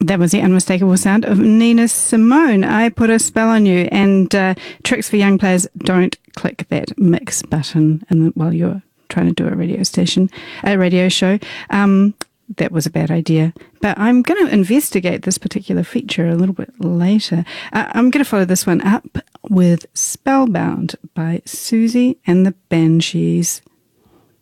That was the unmistakable sound of Nina Simone. I Put a Spell on You. And tricks for young players, don't click that mix button while you're trying to do a radio show. That was a bad idea. But I'm going to investigate this particular feature a little bit later. I'm going to follow this one up with Spellbound by Susie and the Banshees.